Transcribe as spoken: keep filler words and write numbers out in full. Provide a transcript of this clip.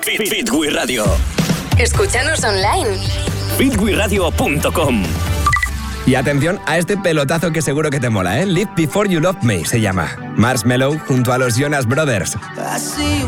Fit, Fit We Radio. Escúchanos online. fit we radio punto com. Y atención a este pelotazo que seguro que te mola, ¿eh? Live Before You Love Me se llama. Marshmello junto a los Jonas Brothers.